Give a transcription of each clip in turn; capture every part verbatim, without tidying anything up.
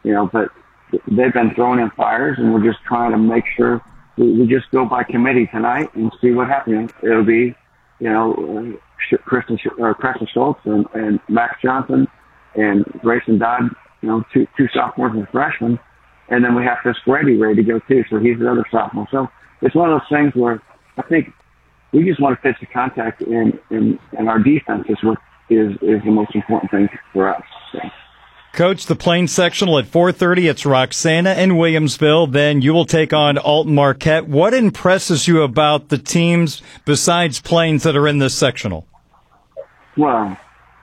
you know, but they've been thrown in fires, and we're just trying to make sure we, we just go by committee tonight and see what happens. It'll be, you know, uh, Kristen or Preston Schultz and, and Max Johnson and Grayson Dodd, you know, two two sophomores and freshmen, and then we have this Grady ready to go too. So he's another sophomore. So it's one of those things where I think we just want to pitch the contact, and and, and our defense is what is is the most important thing for us. So. Coach, the Plains sectional at four thirty. It's Roxana and Williamsville. Then you will take on Alton Marquette. What impresses you about the teams besides Plains that are in this sectional? Well,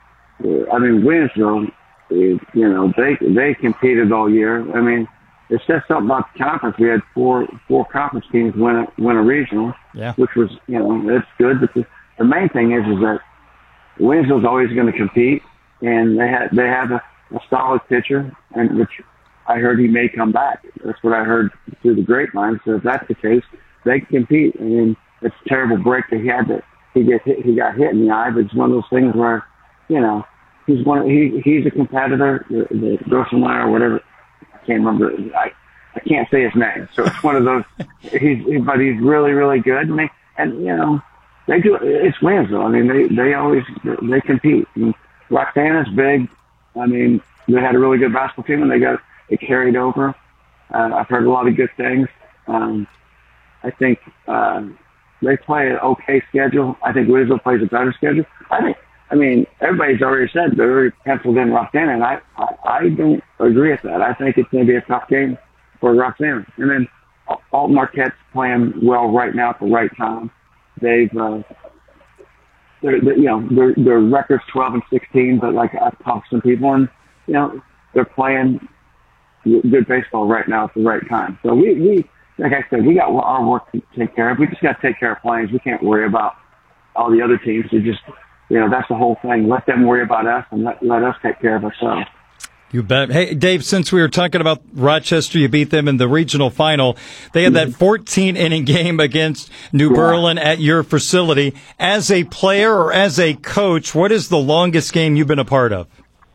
I mean, Williamsville, you know, they they competed all year. I mean, it says something about the conference. We had four four conference teams win a, win a regional, yeah. which was, you know, it's good. But the, the main thing is is that Williamsville's always going to compete, and they had they have a a solid pitcher, and which I heard he may come back. That's what I heard through the grapevine. So if that's the case, they can compete. I mean, it's a terrible break that he had to, he get hit, he got hit in the eye, but it's one of those things where, you know, he's one, he, he's a competitor, the, the Grossenmeyer or whatever. I can't remember. I, I can't say his name. So it's one of those, he's, but he's really, really good. And they, and you know, they do, it's Williamsville. I mean, they, they always, they compete. And Roxana's big. I mean, they had a really good basketball team, and they got it carried over. Uh, I've heard a lot of good things. Um, I think uh, they play an okay schedule. I think Williamsville plays a better schedule. I think. I mean, everybody's already said they're already penciled in Roxana, and I, I, I don't agree with that. I think it's going to be a tough game for Roxana. And then Alton Marquette's playing well right now at the right time. They've. Uh, They're, they're, you know, their their record's twelve and sixteen, but like I've talked to some people, and you know, they're playing good baseball right now at the right time. So we, we like I said, we got our work to take care of. We just got to take care of Plains. We can't worry about all the other teams. We just, you know, that's the whole thing. Let them worry about us, and let let us take care of ourselves. You bet. Hey, Dave, since we were talking about Rochester, you beat them in the regional final. They had that fourteen-inning game against New yeah. Berlin at your facility. As a player or as a coach, what is the longest game you've been a part of?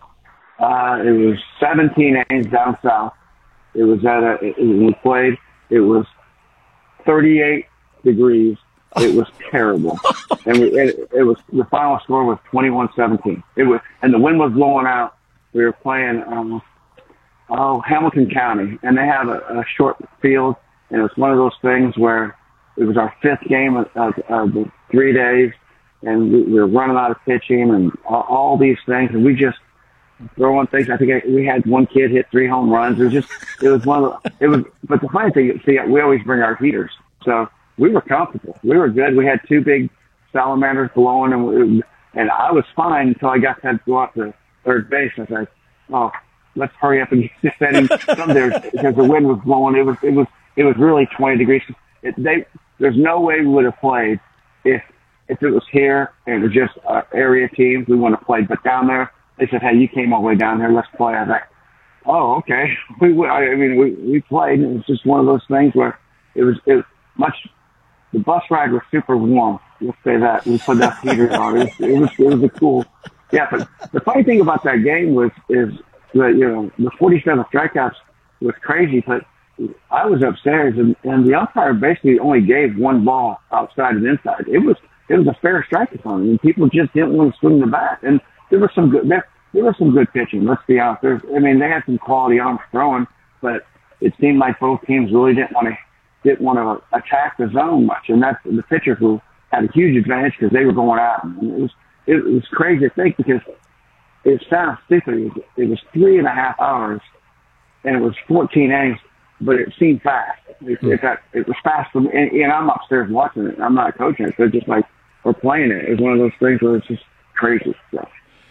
Uh, it was seventeen innings down south. It was at a, it, we played, it was thirty-eight degrees. It was terrible. and we, it, it was, the final score was twenty-one seventeen. It was, and the wind was blowing out. We were playing, um, oh, Hamilton County, and they have a, a short field, and it was one of those things where it was our fifth game of, of, of the three days, and we, we were running out of pitching and all, all these things, and we just throwing things. I think I, we had one kid hit three home runs. It was just, it was one of the, it was, but the funny thing, see, we always bring our heaters, so we were comfortable. We were good. We had two big salamanders blowing, and we, and I was fine until I got to go out to third base. I was like, oh, let's hurry up and get that in from there because the wind was blowing. It was, it was, it was really twenty degrees. It, they, there's no way we would have played if, if it was here and it was just uh, area teams. We wouldn't have played, but down there, they said, hey, you came all the way down here. Let's play. I was like, oh, okay. We, I mean, we, we played. It was just one of those things where it was, it was much, the bus ride was super warm. Let's say that. We put that heater on. It was, it was, it was a cool, yeah, but the funny thing about that game was is that, you know, the forty-seven strikeouts was crazy, but I was upstairs and, and the umpire basically only gave one ball outside and inside. It was it was a fair strikeathon, and people just didn't want to swing the bat. And there was some good there, there was some good pitching. Let's be honest. There's, I mean, they had some quality arms throwing, but it seemed like both teams really didn't want to didn't want to attack the zone much. And that's the pitchers who had a huge advantage because they were going out. And it was. It was crazy to think because it sounds stupid. It was, it was three and a half hours and it was fourteen innings, but it seemed fast. It, it, got, it was fast for me. And, and I'm upstairs watching it. I'm not coaching it. So just like we're playing it. It was one of those things where it's just crazy stuff.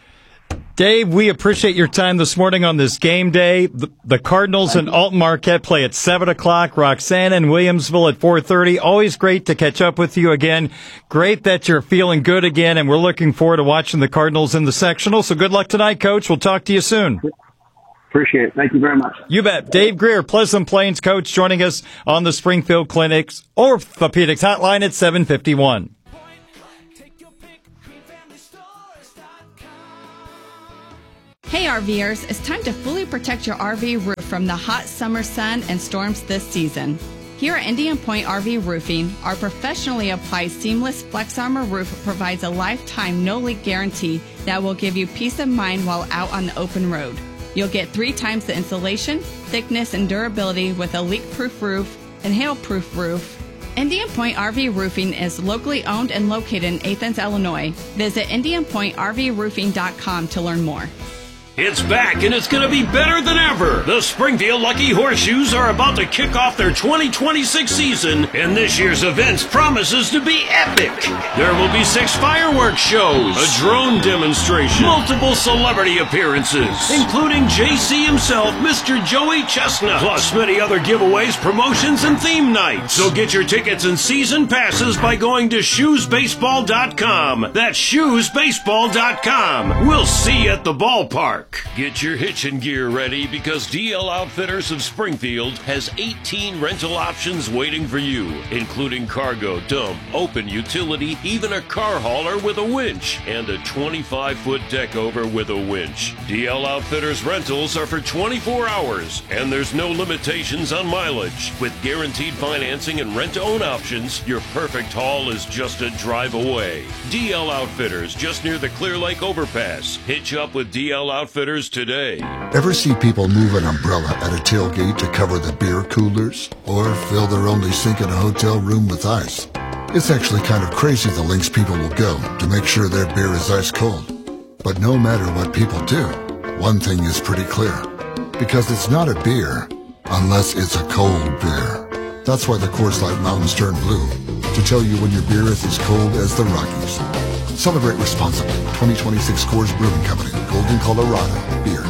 Dave, we appreciate your time this morning on this game day. The, the Cardinals and Alton Marquette play at seven o'clock. Roxana and Williamsville at four thirty. Always great to catch up with you again. Great that you're feeling good again, and we're looking forward to watching the Cardinals in the sectional. So good luck tonight, Coach. We'll talk to you soon. Appreciate it. Thank you very much. You bet. Dave Greer, Pleasant Plains coach, joining us on the Springfield Clinic's Orthopedics Hotline at seven fifty-one. Hey RVers, it's time to fully protect your R V roof from the hot summer sun and storms this season. Here at Indian Point R V Roofing, our professionally applied seamless Flex Armor roof provides a lifetime no-leak guarantee that will give you peace of mind while out on the open road. You'll get three times the insulation, thickness, and durability with a leak-proof roof and hail-proof roof. Indian Point R V Roofing is locally owned and located in Athens, Illinois. Visit indian point r v roofing dot com to learn more. It's back, and it's going to be better than ever. The Springfield Lucky Horseshoes are about to kick off their twenty twenty-six season, and this year's events promises to be epic. There will be six fireworks shows, a drone demonstration, multiple celebrity appearances, including J C himself, Mister Joey Chestnut, plus many other giveaways, promotions, and theme nights. So get your tickets and season passes by going to shoes baseball dot com. That's shoes baseball dot com. We'll see you at the ballpark. Get your hitching gear ready because D L Outfitters of Springfield has eighteen rental options waiting for you, including cargo, dump, open utility, even a car hauler with a winch, and a twenty-five foot deck over with a winch. D L Outfitters rentals are for twenty-four hours, and there's no limitations on mileage. With guaranteed financing and rent-to-own options, your perfect haul is just a drive away. D L Outfitters, just near the Clear Lake Overpass. Hitch up with D L Outfitters today. Ever see people move an umbrella at a tailgate to cover the beer coolers? Or fill their only sink in a hotel room with ice? It's actually kind of crazy the lengths people will go to make sure their beer is ice cold. But no matter what people do, one thing is pretty clear. Because it's not a beer unless it's a cold beer. That's why the Coors Light Mountains turn blue, to tell you when your beer is as cold as the Rockies. Celebrate responsibly. twenty twenty-six Coors Brewing Company, Golden, Colorado. Beer.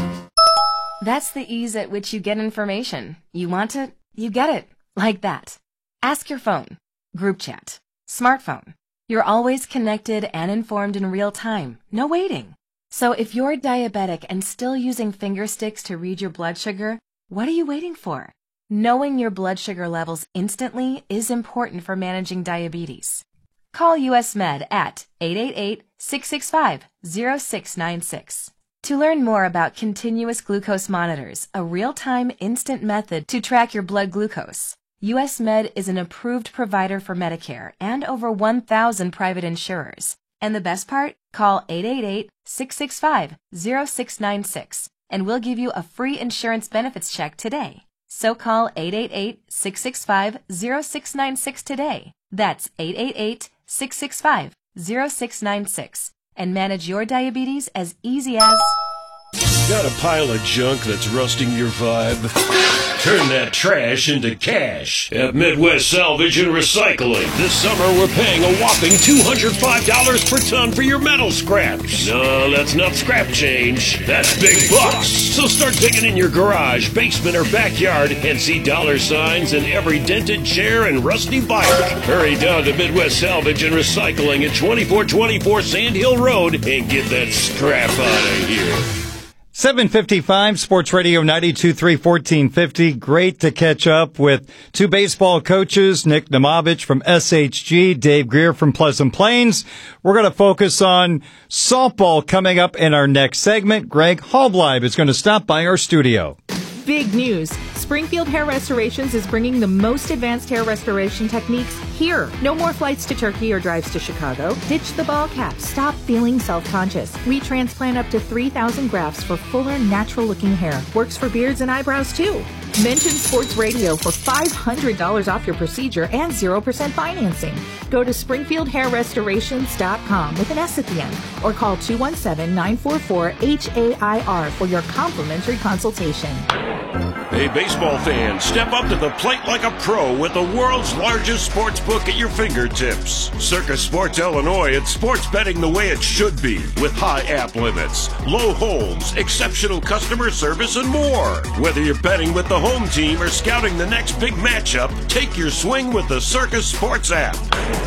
That's the ease at which you get information. You want it, you get it. Like that. Ask your phone. Group chat. Smartphone. You're always connected and informed in real time. No waiting. So if you're diabetic and still using finger sticks to read your blood sugar, what are you waiting for? Knowing your blood sugar levels instantly is important for managing diabetes. Call U S Med at eight eight eight, six six five, zero six nine six. To learn more about continuous glucose monitors, a real-time instant method to track your blood glucose, U S Med is an approved provider for Medicare and over one thousand private insurers. And the best part? Call eight eight eight, six six five, zero six nine six and we'll give you a free insurance benefits check today. So call eight eight eight, six six five, zero six nine six today. That's eight eight eight, six six five, zero six nine six and manage your diabetes as easy as... Got a pile of junk that's rusting your vibe? Turn that trash into cash at Midwest Salvage and Recycling. This summer we're paying a whopping two hundred five dollars per ton for your metal scraps. No, that's not scrap change. That's big bucks. So start digging in your garage, basement, or backyard and see dollar signs in every dented chair and rusty bike. Hurry down to Midwest Salvage and Recycling at twenty-four twenty-four Sand Hill Road and get that scrap out of here. seven fifty-five, Sports Radio ninety-two point three, fourteen fifty. Great to catch up with two baseball coaches, Nick Namovich from S H G, Dave Greer from Pleasant Plains. We're going to focus on softball coming up in our next segment. Greg Halbleib is going to stop by our studio. Big news. Springfield Hair Restorations is bringing the most advanced hair restoration techniques here. No more flights to Turkey or drives to Chicago. Ditch the ball cap. Stop feeling self-conscious. We transplant up to three thousand grafts for fuller, natural-looking hair. Works for beards and eyebrows, too. Mention Sports Radio for five hundred dollars off your procedure and zero percent financing. Go to springfield hair restorations dot com with an S at the end or call two one seven, nine four four, H A I R for your complimentary consultation. Hey, baseball fans, step up to the plate like a pro with the world's largest sports book at your fingertips. Circus Sports Illinois, it's sports betting the way it should be, with high app limits, low holds, exceptional customer service, and more. Whether you're betting with the home team or scouting the next big matchup, take your swing with the Circus Sports app.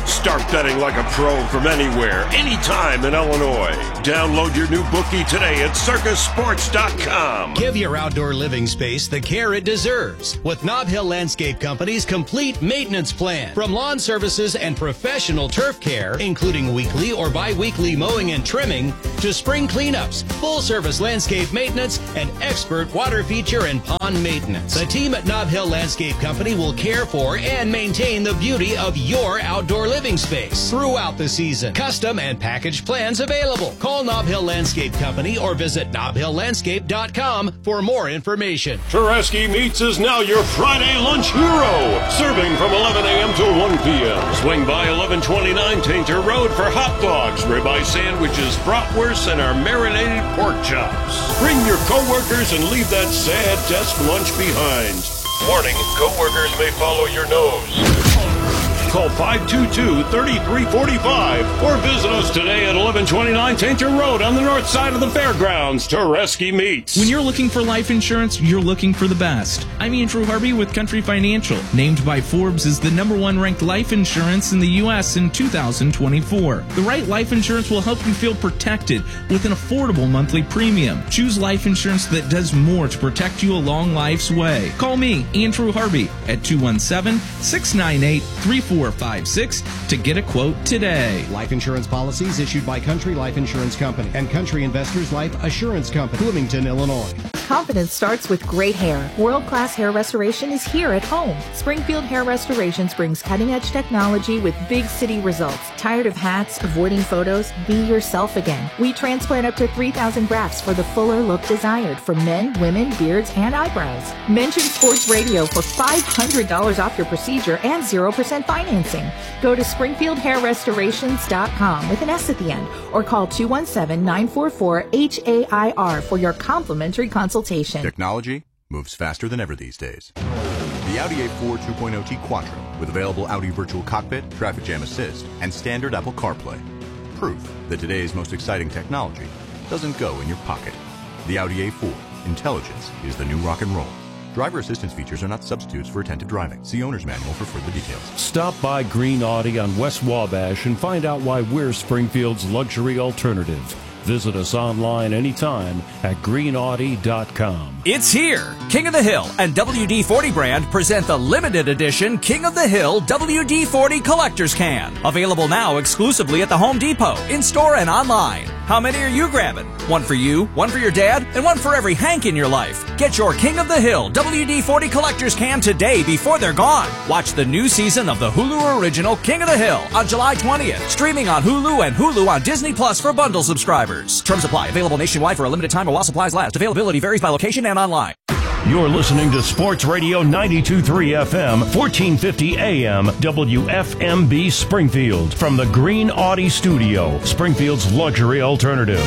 Start betting like a pro from anywhere, anytime in Illinois. Download your new bookie today at circus sports dot com. Give your outdoor living space the care it deserves with Nob Hill Landscape Company's complete maintenance plan. From lawn services and professional turf care, including weekly or bi-weekly mowing and trimming, to spring cleanups, full-service landscape maintenance, and expert water feature and pond maintenance. The team at Nob Hill Landscape Company will care for and maintain the beauty of your outdoor living space throughout the season. Custom and packaged plans available. Call Nob Hill Landscape Company or visit nob hill landscape dot com for more information. Tereski Meats is now your Friday lunch hero, serving from eleven a.m. to one p.m. Swing by eleven twenty-nine Tainter Road for hot dogs, ribeye sandwiches, bratwursts, and our marinated pork chops. Bring your coworkers and leave that sad desk lunch behind. Warning, coworkers may follow your nose. Call five two two, three three four five or visit us today at eleven twenty-nine Tainter Road on the north side of the fairgrounds. Tereski Meats. When you're looking for life insurance, you're looking for the best. I'm Andrew Harvey with Country Financial, named by Forbes as the number one ranked life insurance in the U S in two thousand twenty-four. The right life insurance will help you feel protected with an affordable monthly premium. Choose life insurance that does more to protect you along life's way. Call me, Andrew Harvey, at two one seven, six nine eight, three four five six to get a quote today. Life insurance policies issued by Country Life Insurance Company and Country Investors Life Assurance Company, Bloomington, Illinois. Confidence starts with great hair. World-class hair restoration is here at home. Springfield Hair Restorations brings cutting-edge technology with big city results. Tired of hats, avoiding photos? Be yourself again. We transplant up to three thousand grafts for the fuller look desired for men, women, beards, and eyebrows. Mention Sports Radio for five hundred dollars off your procedure and zero percent financing. Go to springfield hair restorations dot com with an S at the end or call two one seven, nine four four, H A I R for your complimentary consultation. Technology moves faster than ever these days. The Audi A four two point oh T Quattro with available Audi Virtual Cockpit, Traffic Jam Assist, and standard Apple CarPlay. Proof that today's most exciting technology doesn't go in your pocket. The Audi A four. Intelligence is the new rock and roll. Driver assistance features are not substitutes for attentive driving. See owner's manual for further details. Stop by Green Audi on West Wabash and find out why we're Springfield's luxury alternative. Visit us online anytime at green audi dot com. It's here! King of the Hill and W D forty brand present the limited edition King of the Hill W D forty Collector's Can. Available now exclusively at the Home Depot, in-store and online. How many are you grabbing? One for you, one for your dad, and one for every Hank in your life. Get your King of the Hill W D forty Collector's Can today before they're gone. Watch the new season of the Hulu original King of the Hill on July twentieth. Streaming on Hulu and Hulu on Disney Plus for bundle subscribers. Terms apply. Available nationwide for a limited time or while supplies last. Availability varies by location and online. You're listening to Sports Radio ninety-two point three F M, fourteen fifty A M, W F M B Springfield. From the Green Audi Studio, Springfield's luxury alternative.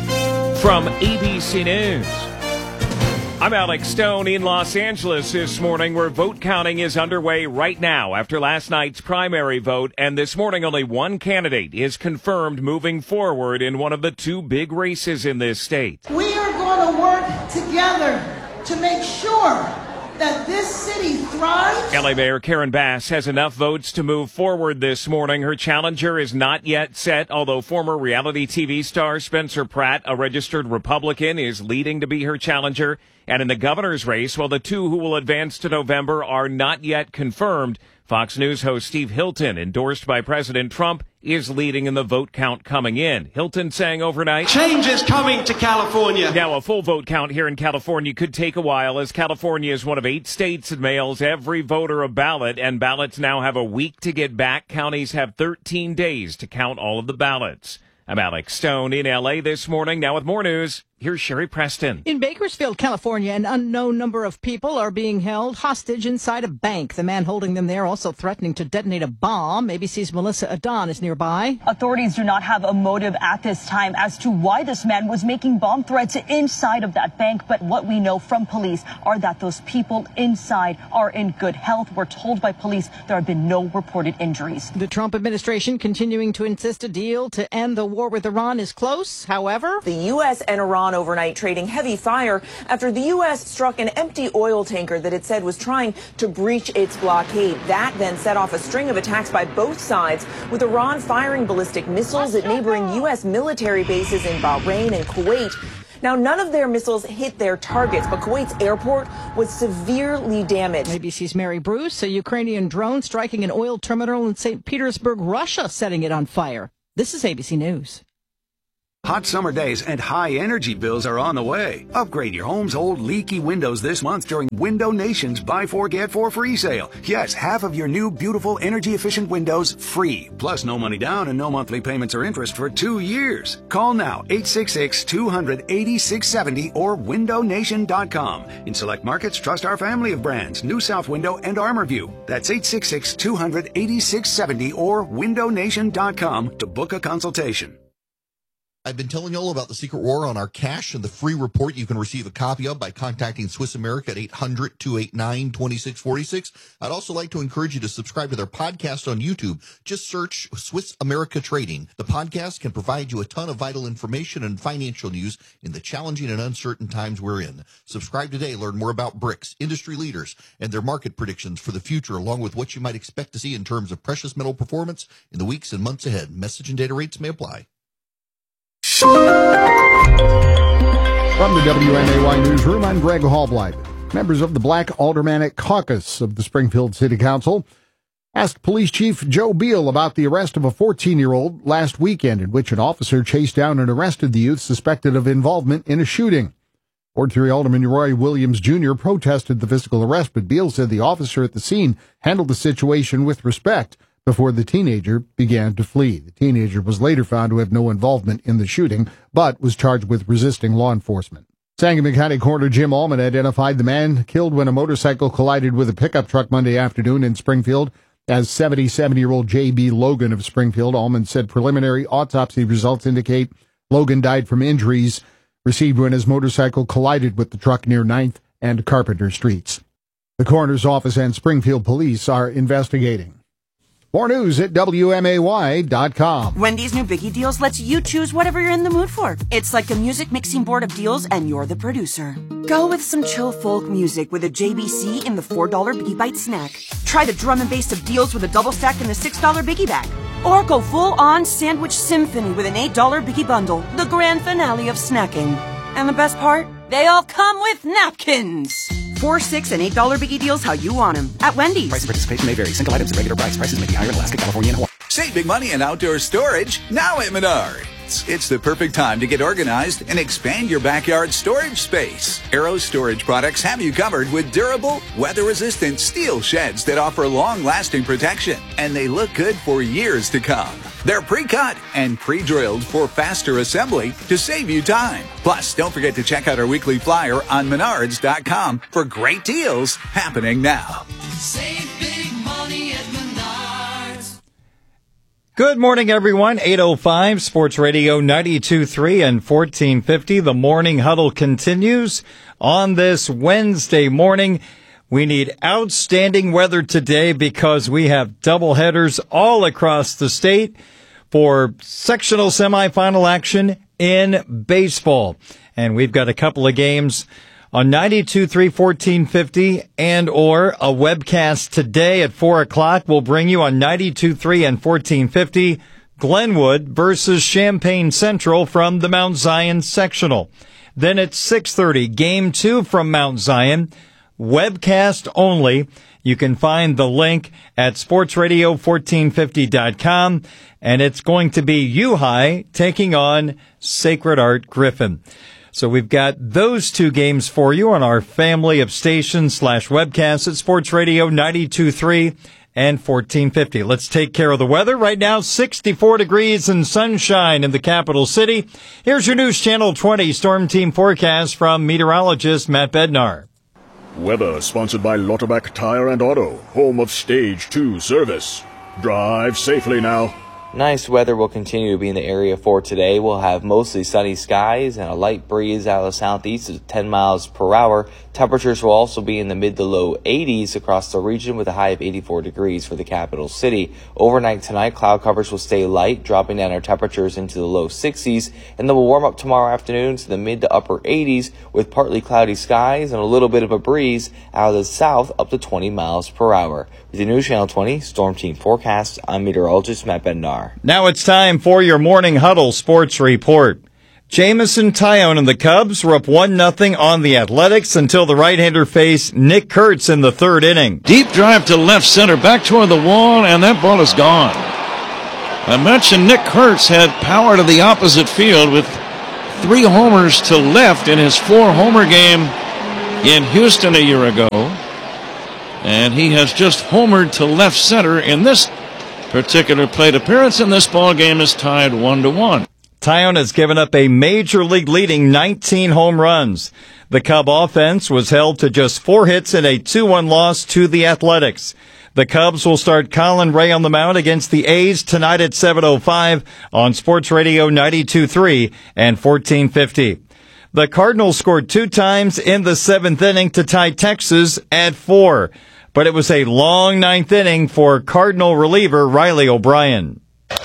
From A B C News, I'm Alex Stone in Los Angeles this morning, where vote counting is underway right now after last night's primary vote. And this morning, only one candidate is confirmed moving forward in one of the two big races in this state. We are going to work together to make sure that this city thrives. L A Mayor Karen Bass has enough votes to move forward this morning. Her challenger is not yet set, although former reality T V star Spencer Pratt, a registered Republican, is leading to be her challenger. And in the governor's race, while the two who will advance to November are not yet confirmed, Fox News host Steve Hilton, endorsed by President Trump, is leading in the vote count coming in. Hilton saying overnight, change is coming to California. Now, a full vote count here in California could take a while, as California is one of eight states that mails every voter a ballot, and ballots now have a week to get back. Counties have thirteen days to count all of the ballots. I'm Alex Stone in L A this morning. Now with more news, here's Sherry Preston. In Bakersfield, California, an unknown number of people are being held hostage inside a bank. The man holding them there also threatening to detonate a bomb. A B C's Melissa Adon is nearby. Authorities do not have a motive at this time as to why this man was making bomb threats inside of that bank. But what we know from police are that those people inside are in good health. We're told by police there have been no reported injuries. The Trump administration continuing to insist a deal to end the war with Iran is close. However, the U S and Iran Iran overnight, trading heavy fire after the U S struck an empty oil tanker that it said was trying to breach its blockade. That then set off a string of attacks by both sides, with Iran firing ballistic missiles at neighboring U S military bases in Bahrain and Kuwait. Now, none of their missiles hit their targets, but Kuwait's airport was severely damaged. A B C's Mary Bruce, a Ukrainian drone striking an oil terminal in Saint Petersburg, Russia, setting it on fire. This is A B C News. Hot summer days and high energy bills are on the way. Upgrade your home's old leaky windows this month during Window Nation's Buy Four Get Four free sale. Yes, half of your new beautiful energy efficient windows free. Plus no money down and no monthly payments or interest for two years. Call now eight six six, two hundred, eighty-six seventy or window nation dot com. In select markets, trust our family of brands, New South Window and ArmorView. That's eight six six, two hundred, eighty-six seventy or window nation dot com to book a consultation. I've been telling you all about the secret war on our cash and the free report you can receive a copy of by contacting Swiss America at eight hundred, two eight nine, two six four six. I'd also like to encourage you to subscribe to their podcast on YouTube. Just search Swiss America Trading. The podcast can provide you a ton of vital information and financial news in the challenging and uncertain times we're in. Subscribe today. Learn more about BRICS, industry leaders, and their market predictions for the future, along with what you might expect to see in terms of precious metal performance in the weeks and months ahead. Message and data rates may apply. From the W M A Y Newsroom, I'm Greg Hallblythe. Members of the Black Aldermanic Caucus of the Springfield City Council asked Police Chief Joe Beal about the arrest of a fourteen-year-old last weekend, in which an officer chased down and arrested the youth suspected of involvement in a shooting. Ward three Alderman Roy Williams Junior protested the physical arrest, but Beal said the officer at the scene handled the situation with respect before the teenager began to flee. The teenager was later found to have no involvement in the shooting, but was charged with resisting law enforcement. Sangamon County Coroner Jim Allman identified the man killed when a motorcycle collided with a pickup truck Monday afternoon in Springfield as seventy-seven-year-old J B Logan of Springfield. Allman said preliminary autopsy results indicate Logan died from injuries received when his motorcycle collided with the truck near ninth and Carpenter Streets. The coroner's office and Springfield police are investigating. More news at W M A Y dot com. Wendy's new Biggie Deals lets you choose whatever you're in the mood for. It's like a music mixing board of deals, and you're the producer. Go with some chill folk music with a J B C in the four dollar Biggie Bite snack. Try the drum and bass of deals with a double stack in the six dollar Biggie bag. Or go full-on sandwich symphony with an eight dollar Biggie bundle, the grand finale of snacking. And the best part? They all come with napkins. Four, six, and eight dollar Biggie Deals how you want them at Wendy's. Price and participation may vary. Single items at regular price. Prices may be higher in Alaska, California, and Hawaii. Save big money in outdoor storage now at Menards. It's the perfect time to get organized and expand your backyard storage space. Arrow Storage products have you covered with durable, weather-resistant steel sheds that offer long-lasting protection, and they look good for years to come. They're pre-cut and pre-drilled for faster assembly to save you time. Plus, don't forget to check out our weekly flyer on menards dot com for great deals happening now. Save big money at Menards. Good morning, everyone. eight oh five Sports Radio ninety-two point three and fourteen fifty. The Morning Huddle continues on this Wednesday morning. We need outstanding weather today because we have doubleheaders all across the state for sectional semifinal action in baseball. And we've got a couple of games on ninety-two point three, fourteen fifty, and or a webcast today at four o'clock. We'll bring you on ninety-two point three and fourteen fifty, Glenwood versus Champaign Central from the Mount Zion sectional. Then at six thirty, game two from Mount Zion, webcast only. You can find the link at sports radio fourteen fifty dot com, and it's going to be U High taking on Sacred Heart Griffin. So we've got those two games for you on our family of stations slash webcasts at Sports Radio ninety-two point three and fourteen fifty. Let's take care of the weather. Right now, sixty-four degrees and sunshine in the capital city. Here's your News Channel twenty Storm Team forecast from meteorologist Matt Bednar. Weather sponsored by Lauterbach Tire and Auto, home of Stage two service. Drive safely now. Nice weather will continue to be in the area for today. We'll have mostly sunny skies and a light breeze out of the southeast at ten miles per hour. Temperatures will also be in the mid to low eighties across the region with a high of eighty-four degrees for the capital city. Overnight tonight, cloud coverage will stay light, dropping down our temperatures into the low sixties, and then we'll warm up tomorrow afternoon to the mid to upper eighties with partly cloudy skies and a little bit of a breeze out of the south up to twenty miles per hour. With the News Channel twenty Storm Team Forecast, I'm meteorologist Matt Bednar. Now it's time for your Morning Huddle Sports Report. Jamison Tyone and the Cubs were up one nothing on the Athletics until the right-hander faced Nick Kurtz in the third inning. Deep drive to left center, back toward the wall, and that ball is gone. I mentioned Nick Kurtz had power to the opposite field with three homers to left in his four-homer game in Houston a year ago. And he has just homered to left center in this particular plate appearance, and this ball game is tied one to one. Tyone has given up a major league leading nineteen home runs. The Cub offense was held to just four hits in a two one loss to the Athletics. The Cubs will start Colin Ray on the mound against the A's tonight at seven oh five on Sports Radio ninety-two point three and fourteen fifty. The Cardinals scored two times in the seventh inning to tie Texas at four. But it was a long ninth inning for Cardinal reliever Riley O'Brien.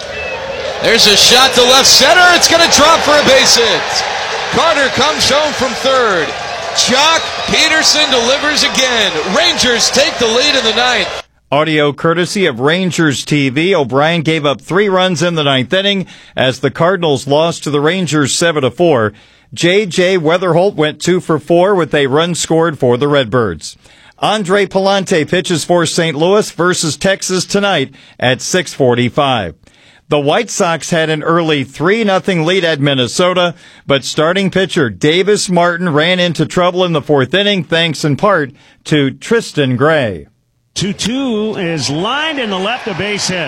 There's a shot to left center. It's going to drop for a base hit. Carter comes home from third. Jock Peterson delivers again. Rangers take the lead in the ninth. Audio courtesy of Rangers T V. O'Brien gave up three runs in the ninth inning as the Cardinals lost to the Rangers seven to four. J J Weatherholt went two for four with a run scored for the Redbirds. Andre Palante pitches for Saint Louis versus Texas tonight at six forty-five. The White Sox had an early three nothing lead at Minnesota, but starting pitcher Davis Martin ran into trouble in the fourth inning thanks in part to Tristan Gray. two two is lined in the left, a base hit.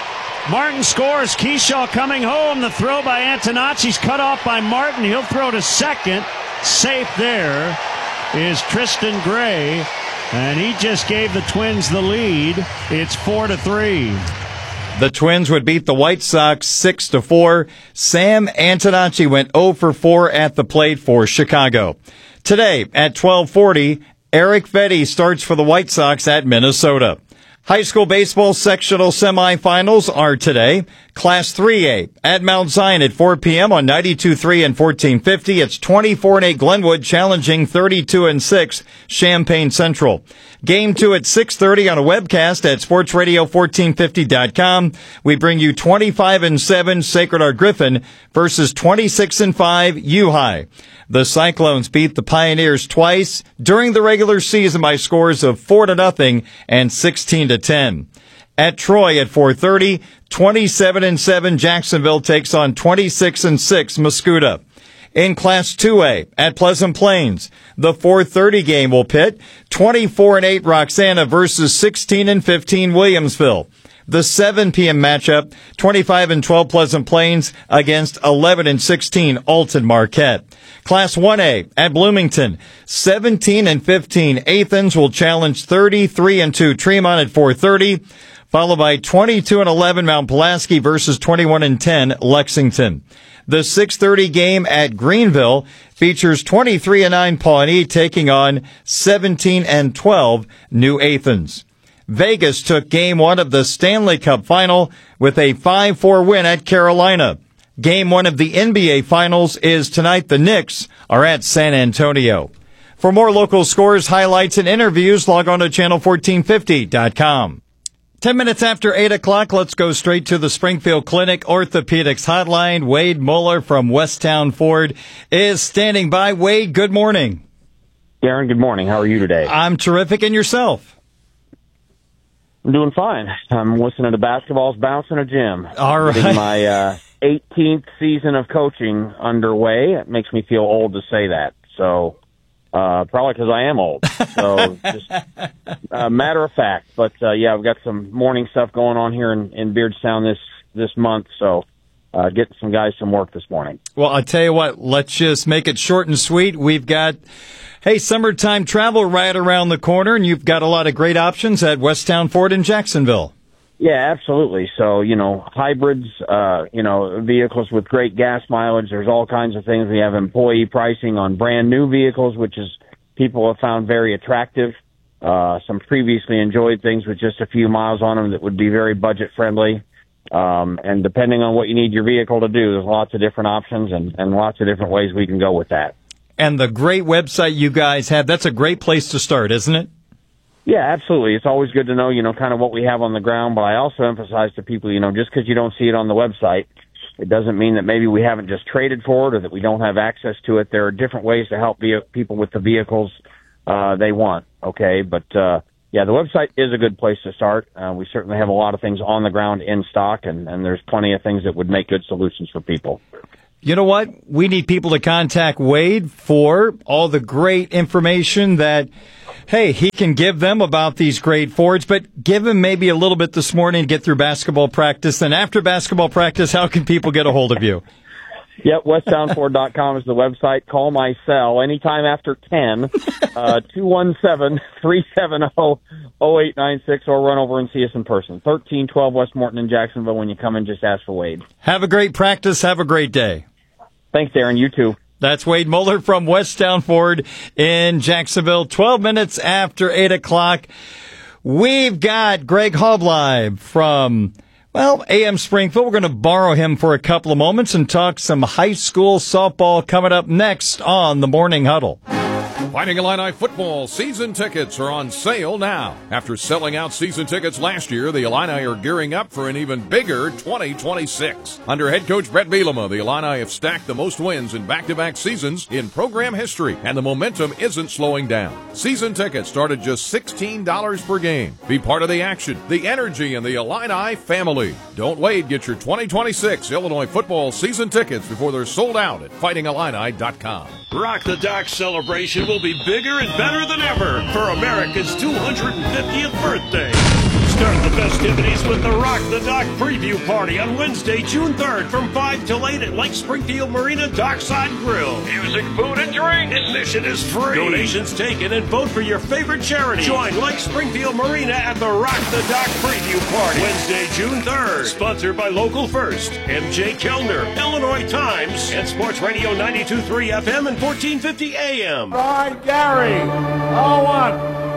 Martin scores. Keyshaw coming home. The throw by Antonacci's cut off by Martin. He'll throw to second. Safe there is Tristan Gray. And he just gave the Twins the lead. It's four to three. The Twins would beat the White Sox six to four. Sam Antonacci went oh for four at the plate for Chicago. Today at twelve forty, Eric Vetty starts for the White Sox at Minnesota. High school baseball sectional semifinals are today. Class three A at Mount Zion at four p.m. on ninety-two point three and fourteen fifty. It's twenty-four and eight Glenwood challenging thirty-two and six Champaign Central. Game two at six thirty on a webcast at sports radio fourteen fifty dot com. We bring you twenty-five and seven Sacred Heart Griffin versus twenty-six and five U-High. The Cyclones beat the Pioneers twice during the regular season by scores of four to nothing and sixteen to ten. At Troy at four thirty, twenty-seven and seven Jacksonville takes on twenty-six and six Mascoutah. In Class two A at Pleasant Plains, the four thirty game will pit twenty-four and eight Roxana versus sixteen and fifteen Williamsville. The seven p.m. matchup, twenty-five and twelve Pleasant Plains against eleven and sixteen Alton Marquette. Class one A at Bloomington, seventeen and fifteen Athens will challenge thirty-three and two Tremont at four thirty, followed by twenty-two and eleven Mount Pulaski versus twenty-one and ten Lexington. The six thirty game at Greenville features twenty-three and nine Pawnee taking on seventeen and twelve New Athens. Vegas took game one of the Stanley Cup final with a five four win at Carolina. Game one of the N B A Finals is tonight. The Knicks are at San Antonio. For more local scores, highlights, and interviews, log on to channel fourteen fifty dot com. Ten minutes after eight o'clock, let's go straight to the Springfield Clinic Orthopedics Hotline. Wade Muller from Westtown Ford is standing by. Wade, good morning. Darren, good morning. How are you today? I'm terrific. And yourself? I'm doing fine. I'm listening to Basketball's Bouncing a Gym. All right. Getting my uh, eighteenth season of coaching underway. It makes me feel old to say that. So, uh, probably because I am old. So, just a uh, matter of fact. But, uh, yeah, I've got some morning stuff going on here in, in Beardstown this, this month. So, uh, getting some guys some work this morning. Well, I'll tell you what, let's just make it short and sweet. We've got, hey, summertime travel right around the corner, and you've got a lot of great options at Westtown Ford in Jacksonville. Yeah, absolutely. So, you know, hybrids, uh, you know, vehicles with great gas mileage. There's all kinds of things. We have employee pricing on brand new vehicles, which is people have found very attractive. Uh, some previously enjoyed things with just a few miles on them that would be very budget friendly. Um, and depending on what you need your vehicle to do, there's lots of different options and, and lots of different ways we can go with that. And the great website you guys have, that's a great place to start, isn't it? Yeah, absolutely. It's always good to know, you know, kind of what we have on the ground, but I also emphasize to people, you know, just because you don't see it on the website, it doesn't mean that maybe we haven't just traded for it or that we don't have access to it. There are different ways to help ve- people with the vehicles uh, they want, okay? But, uh, yeah, the website is a good place to start. Uh, we certainly have a lot of things on the ground in stock, and, and there's plenty of things that would make good solutions for people. You know what? We need people to contact Wade for all the great information that, hey, he can give them about these great Fords, but give him maybe a little bit this morning to get through basketball practice. And after basketball practice, how can people get a hold of you? Yep, westbound ford dot com is the website. Call my cell anytime after ten, uh, two one seven, three seven zero, zero eight nine six, or run over and see us in person. thirteen twelve West Morton in Jacksonville. When you come in, just ask for Wade. Have a great practice. Have a great day. Thanks, Darren. You too. That's Wade Muller from Westtown Ford in Jacksonville. twelve minutes after eight o'clock. We've got Greg Hobleib from, well, A M Springfield. We're going to borrow him for a couple of moments and talk some high school softball coming up next on the Morning Huddle. Fighting Illini football season tickets are on sale now. After selling out season tickets last year, the Illini are gearing up for an even bigger twenty twenty-six. Under head coach Brett Bielema, the Illini have stacked the most wins in back-to-back seasons in program history, and the momentum isn't slowing down. Season tickets start at just sixteen dollars per game. Be part of the action, the energy, and the Illini family. Don't wait. Get your twenty twenty-six Illinois football season tickets before they're sold out at fighting illini dot com. Rock the Dock celebration will be bigger and better than ever for America's two hundred fiftieth birthday. Start the festivities with the Rock the Dock preview party on Wednesday, June third from five till eight at Lake Springfield Marina Dockside Grill. Music, food, and drink. Admission is free. Donations taken and vote for your favorite charity. Join Lake Springfield Marina at the Rock the Dock preview party Wednesday, June third. Sponsored by Local First, M J Kellner, Illinois Times, and Sports Radio ninety-two point three F M and fourteen fifty A M. Right, Gary. Oh, one.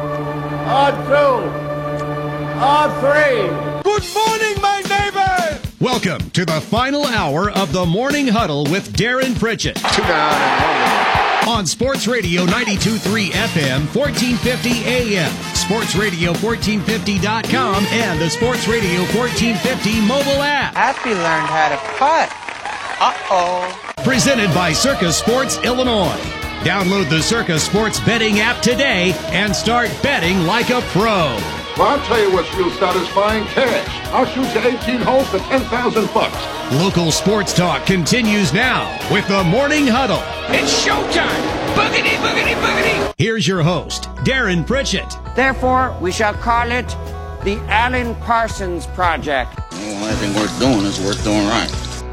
Oh, two. On three. Good morning, my neighbors. Welcome to the final hour of the Morning Huddle with Darren Pritchett. Two down and one. On Sports Radio ninety-two point three F M, fourteen fifty A M, Sports Radio fourteen fifty dot com, and the Sports Radio fourteen fifty mobile app. Happy learned how to putt. Uh-oh. Presented by Circus Sports Illinois. Download the Circus Sports betting app today and start betting like a pro. Well, I'll tell you what's real satisfying, cash. I'll shoot you eighteen holes for ten thousand bucks. Local sports talk continues now with the Morning Huddle. It's showtime. Boogity, boogity, boogity. Here's your host, Darren Pritchett. Therefore, we shall call it the Alan Parsons Project. Well, anything worth doing is worth doing right.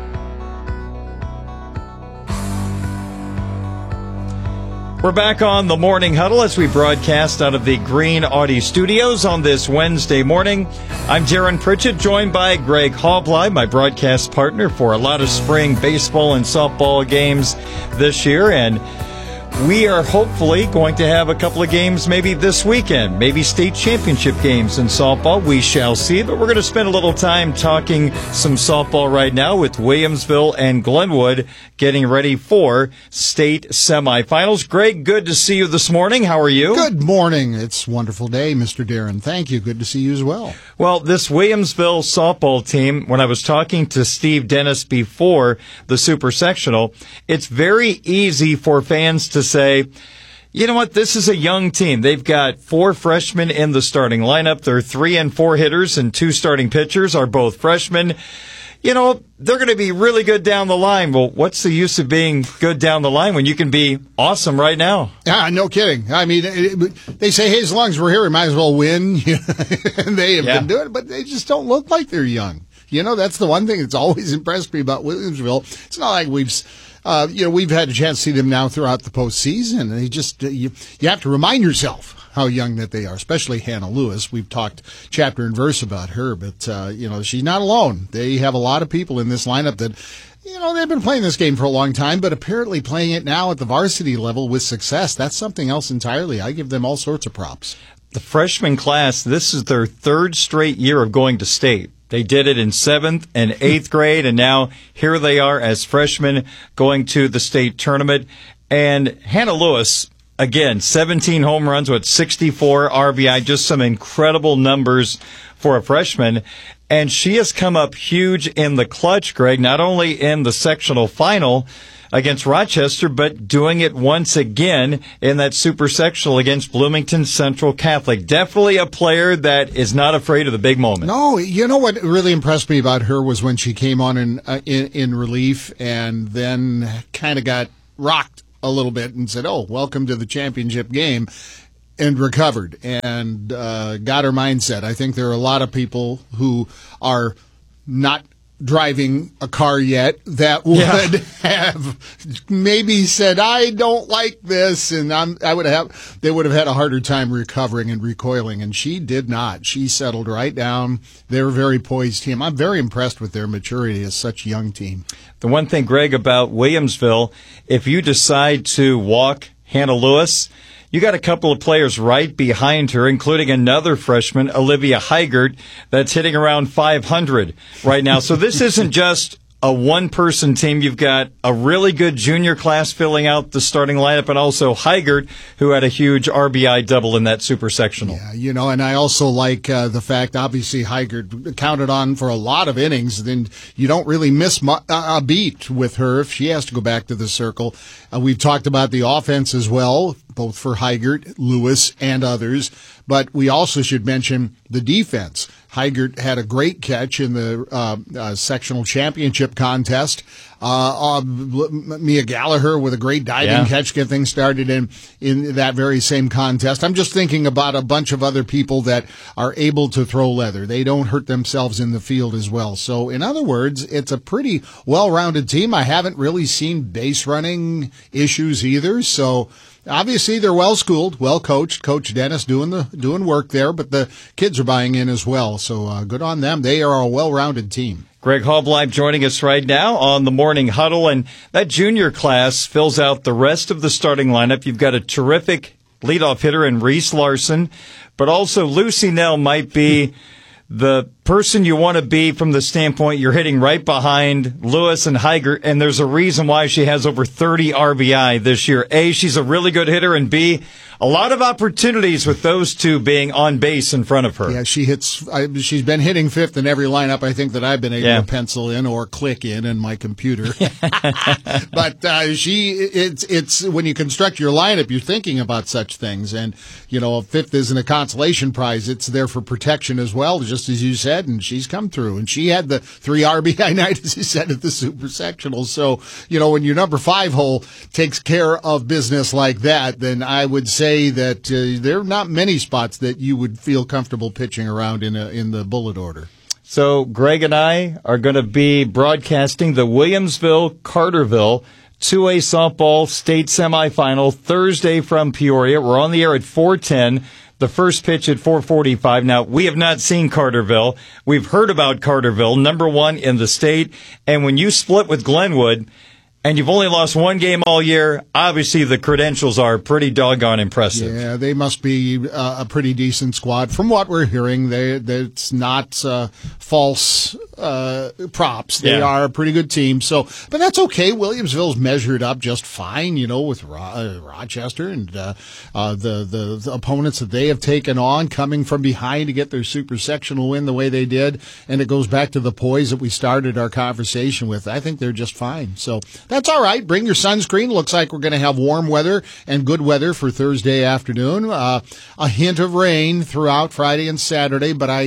We're back on the Morning Huddle as we broadcast out of the Green Audi Studios on this Wednesday morning. I'm Darren Pritchett, joined by Greg Hobleib, my broadcast partner for a lot of spring baseball and softball games this year. And we are hopefully going to have a couple of games maybe this weekend, maybe state championship games in softball. We shall see. But we're going to spend a little time talking some softball right now with Williamsville and Glenwood getting ready for state semifinals. Greg, good to see you this morning. How are you? Good morning. It's a wonderful day, Mister Darren. Thank you. Good to see you as well. Well, this Williamsville softball team, when I was talking to Steve Dennis before the Super Sectional, it's very easy for fans to say, you know what, this is a young team. They've got four freshmen in the starting lineup. Their three and four hitters and two starting pitchers are both freshmen. You know, they're going to be really good down the line. Well, what's the use of being good down the line when you can be awesome right now? Yeah, no kidding. I mean, it, it, they say, hey, as long as we're here, we might as well win. And they have yeah. been doing it, but they just don't look like they're young. You know, that's the one thing that's always impressed me about Williamsville. It's not like we've... Uh, you know, we've had a chance to see them now throughout the postseason, and they just uh, you you have to remind yourself how young that they are, especially Hannah Lewis. We've talked chapter and verse about her, but, uh, you know, she's not alone. They have a lot of people in this lineup that, you know, they've been playing this game for a long time, but apparently playing it now at the varsity level with success. That's something else entirely. I give them all sorts of props. The freshman class, this is their third straight year of going to state. They did it in seventh and eighth grade, and now here they are as freshmen going to the state tournament. And Hannah Lewis, again, seventeen home runs with sixty-four R B I, just some incredible numbers for a freshman. And she has come up huge in the clutch, Greg, not only in the sectional final against Rochester, but doing it once again in that super sectional against Bloomington Central Catholic. Definitely a player that is not afraid of the big moment. No, you know what really impressed me about her was when she came on in uh, in, in relief and then kind of got rocked a little bit and said, oh, welcome to the championship game, and recovered and uh, got her mindset. I think there are a lot of people who are not driving a car yet that would yeah. have maybe said, I don't like this, and I'm, I would have, they would have had a harder time recovering and recoiling, and she did not. She settled right down. They're a very poised team. I'm very impressed with their maturity as such a young team. The one thing, Greg, about Williamsville, if you decide to walk Hannah Lewis, you got a couple of players right behind her, including another freshman, Olivia Heigert, that's hitting around five hundred right now. So this isn't just a one-person team. You've got a really good junior class filling out the starting lineup, and also Heigert, who had a huge R B I double in that super sectional. Yeah, you know, and I also like uh, the fact, obviously, Heigert counted on for a lot of innings. Then you don't really miss mu- a beat with her if she has to go back to the circle. Uh, we've talked about the offense as well, both for Heigert, Lewis, and others. But we also should mention the defense. Heigert had a great catch in the uh, uh, sectional championship contest. Uh, uh, Mia Gallagher with a great diving yeah. catch, get things started in, in that very same contest. I'm just thinking about a bunch of other people that are able to throw leather. They don't hurt themselves in the field as well. So, in other words, it's a pretty well-rounded team. I haven't really seen base running issues either. So, obviously, they're well-schooled, well-coached. Coach Dennis doing the doing work there, but the kids are buying in as well. So uh, good on them. They are a well-rounded team. Greg Hallbleib joining us right now on the Morning Huddle, and that junior class fills out the rest of the starting lineup. You've got a terrific leadoff hitter in Reese Larson, but also Lucy Nell might be the person you want to be from the standpoint you're hitting right behind Lewis and Heigert, and there's a reason why she has over thirty R B I this year. A, she's a really good hitter, and B, a lot of opportunities with those two being on base in front of her. Yeah, she hits. I, she's been hitting fifth in every lineup I think that I've been able yeah. to pencil in or click in in my computer. But uh, she, it's it's when you construct your lineup, you're thinking about such things, and you know, fifth isn't a consolation prize; it's there for protection as well, just as you said. And she's come through, and she had the three R B I night, as you said, at the Super Sectional. So, you know, when your number five hole takes care of business like that, then I would say that uh, there are not many spots that you would feel comfortable pitching around in a, in the bullet order. So, Greg and I are going to be broadcasting the Williamsville-Carterville two A softball state semifinal Thursday from Peoria. We're on the air at four ten. The first pitch at four forty-five. Now, we have not seen Carterville. We've heard about Carterville, number one in the state. And when you split with Glenwood, and you've only lost one game all year, obviously the credentials are pretty doggone impressive. Yeah, they must be uh, a pretty decent squad. From what we're hearing, they it's not uh, false uh, props. They yeah. are a pretty good team. So, but that's okay. Williamsville's measured up just fine, you know, with Ro- uh, Rochester and uh, uh, the, the the opponents that they have taken on, coming from behind to get their super sectional win the way they did. And it goes back to the poise that we started our conversation with. I think they're just fine. So that's all right. Bring your sunscreen. Looks like we're going to have warm weather and good weather for Thursday afternoon. Uh, a hint of rain throughout Friday and Saturday, but I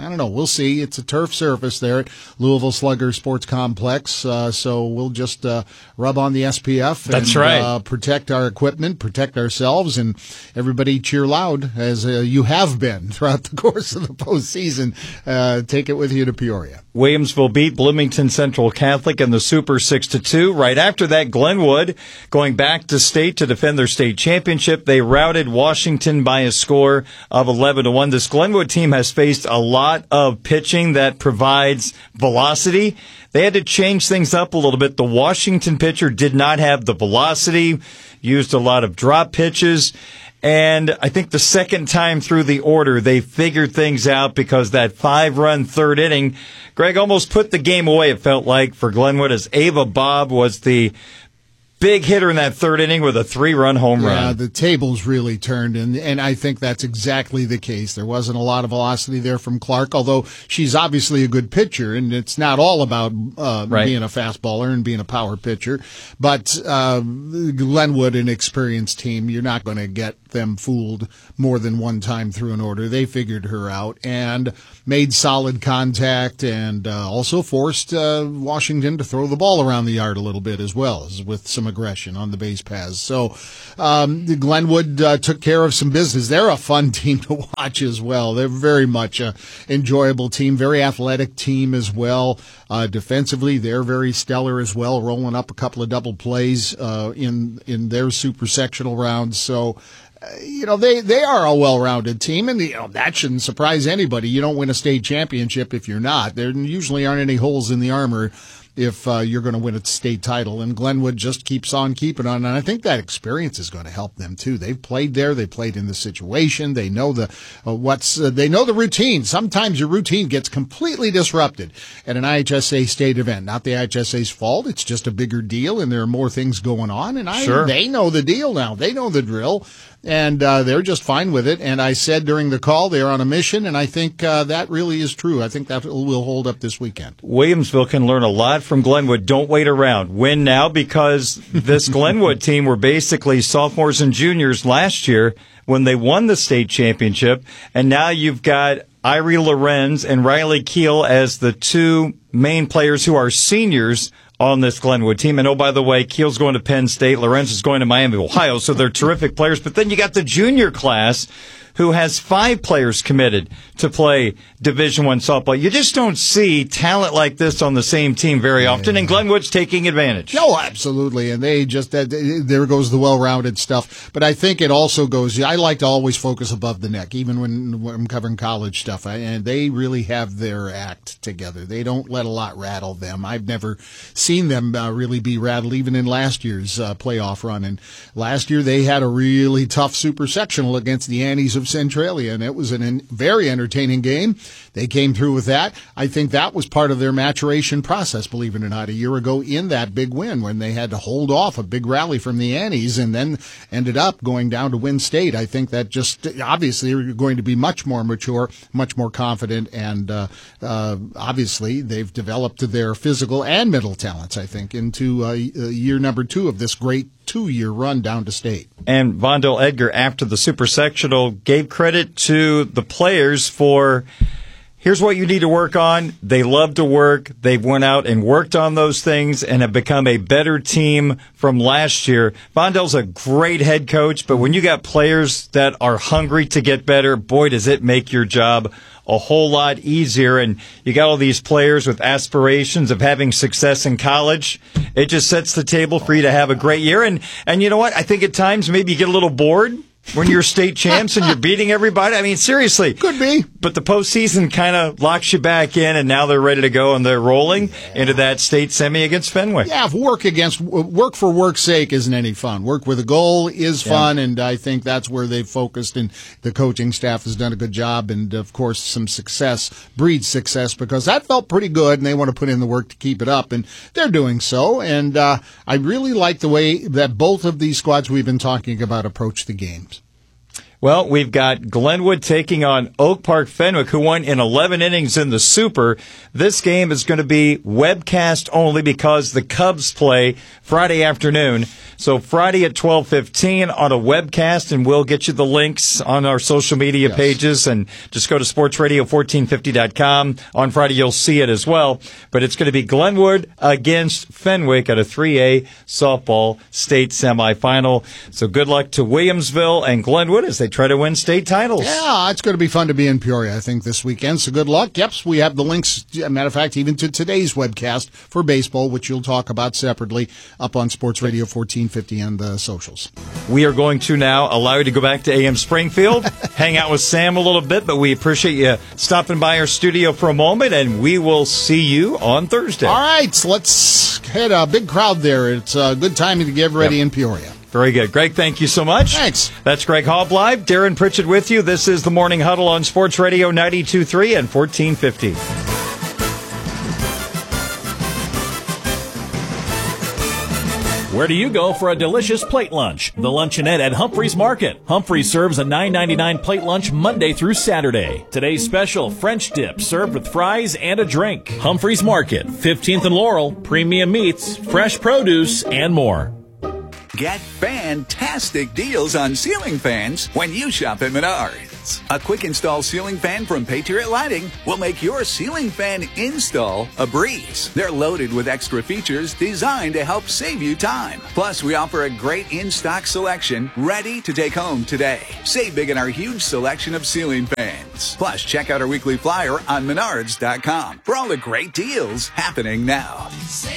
I don't know. We'll see. It's a turf surface there at Louisville Slugger Sports Complex, uh, so we'll just uh, rub on the S P F. That's and, right. Uh, protect our equipment, protect ourselves, and everybody cheer loud as uh, you have been throughout the course of the postseason. Uh, take it with you to Peoria. Williamsville beat Bloomington Central Catholic in the Super six to two. Right after that, Glenwood, going back to state to defend their state championship, they routed Washington by a score of eleven to one. This Glenwood team has faced a lot of pitching that provides velocity. They had to change things up a little bit. The Washington pitcher did not have the velocity, used a lot of drop pitches. And I think the second time through the order, they figured things out because that five-run third inning, Greg, almost put the game away, it felt like, for Glenwood, as Ava Bob was the big hitter in that third inning with a three-run home yeah, run. Yeah, the tables really turned, and, and I think that's exactly the case. There wasn't a lot of velocity there from Clark, although she's obviously a good pitcher, and it's not all about uh, right. being a fastballer and being a power pitcher. But uh, Glenwood, an experienced team, you're not going to get them fooled more than one time through an order. They figured her out and made solid contact, and uh, also forced uh, Washington to throw the ball around the yard a little bit as well, as with some aggression on the base paths. So um, Glenwood uh, took care of some business. They're a fun team to watch as well. They're very much an enjoyable team, very athletic team as well. Uh, defensively, they're very stellar as well, rolling up a couple of double plays uh, in in their super sectional rounds. So you know, they, they are a well-rounded team, and you know, that shouldn't surprise anybody. You don't win a state championship if you're not. There usually aren't any holes in the armor if uh, you're going to win a state title. And Glenwood just keeps on keeping on. And I think that experience is going to help them too. They've played there. They played in the situation. They know the uh, what's uh, they know the routine. Sometimes your routine gets completely disrupted at an I H S A state event. Not the I H S A's fault. It's just a bigger deal, and there are more things going on. And I, sure. they know the deal now. They know the drill. And uh, they're just fine with it. And I said during the call they're on a mission, and I think uh, that really is true. I think that will hold up this weekend. Williamsville can learn a lot from Glenwood. Don't wait around. Win now, because this Glenwood team were basically sophomores and juniors last year when they won the state championship. And now you've got Irie Lorenz and Riley Keel as the two main players who are seniors on this Glenwood team. And oh, by the way, Keel's going to Penn State, Lorenz is going to Miami, Ohio, so they're terrific players. But then you got the junior class, who has five players committed to play Division One softball. You just don't see talent like this on the same team very often, and Glenwood's taking advantage. Oh, absolutely, and they just, uh, there goes the well-rounded stuff. But I think it also goes, I like to always focus above the neck, even when, when I'm covering college stuff, and they really have their act together. They don't let a lot rattle them. I've never seen them uh, really be rattled, even in last year's uh, playoff run. And last year they had a really tough super sectional against the Annies of Centralia, and it was a en- very entertaining game. They came through with that. I think that was part of their maturation process, believe it or not, a year ago in that big win when they had to hold off a big rally from the Annies and then ended up going down to win state. I think that just obviously they're going to be much more mature, much more confident, and uh, uh, obviously they've developed their physical and mental talents, I think, into uh, year number two of this great two-year run down to state. And Vondell Edgar, after the super sectional, gave credit to the players for, here's what you need to work on. They love to work. They've went out and worked on those things and have become a better team from last year. Vondell's a great head coach, but when you got players that are hungry to get better, boy, does it make your job a whole lot easier. And you got all these players with aspirations of having success in college. It just sets the table for you to have a great year. And, and you know what? I think at times maybe you get a little bored when you're state champs and you're beating everybody. I mean, seriously. Could be. But the postseason kind of locks you back in, and now they're ready to go, and they're rolling yeah. into that state semi against Fenwick. Yeah, work against work for work's sake isn't any fun. Work with a goal is fun, yeah. and I think that's where they've focused, and the coaching staff has done a good job, and, of course, some success breeds success, because that felt pretty good, and they want to put in the work to keep it up, and they're doing so. And uh, I really like the way that both of these squads we've been talking about approach the games. Well, we've got Glenwood taking on Oak Park Fenwick, who won in eleven innings in the Super. This game is going to be webcast only because the Cubs play Friday afternoon. So Friday at twelve fifteen on a webcast, and we'll get you the links on our social media yes. pages. And just go to sports radio fourteen fifty dot com. On Friday, you'll see it as well. But it's going to be Glenwood against Fenwick at a three A softball state semifinal. So good luck to Williamsville and Glenwood as they try to win state titles. Yeah, it's going to be fun to be in Peoria, I think, this weekend. So good luck. Yep, we have the links, matter of fact, even to today's webcast for baseball, which you'll talk about separately up on Sports Radio fourteen fifty and the socials. We are going to now allow you to go back to A M Springfield, hang out with Sam a little bit, but we appreciate you stopping by our studio for a moment, and we will see you on Thursday. All right, so let's hit a big crowd there. It's a good timing to get ready yep. in Peoria. Very good. Greg, thank you so much. Thanks. That's Greg Hallbleib, Darren Pritchett with you. This is the Morning Huddle on Sports Radio ninety-two point three and fourteen fifty. Where do you go for a delicious plate lunch? The Luncheonette at Humphreys Market. Humphreys serves a nine ninety-nine plate lunch Monday through Saturday. Today's special, French dip, served with fries and a drink. Humphreys Market, fifteenth and Laurel, premium meats, fresh produce, and more. Get fantastic deals on ceiling fans when you shop at Menards. A quick install ceiling fan from Patriot Lighting will make your ceiling fan install a breeze. They're loaded with extra features designed to help save you time. Plus, we offer a great in-stock selection ready to take home today. Save big in our huge selection of ceiling fans. Plus, check out our weekly flyer on menards dot com for all the great deals happening now.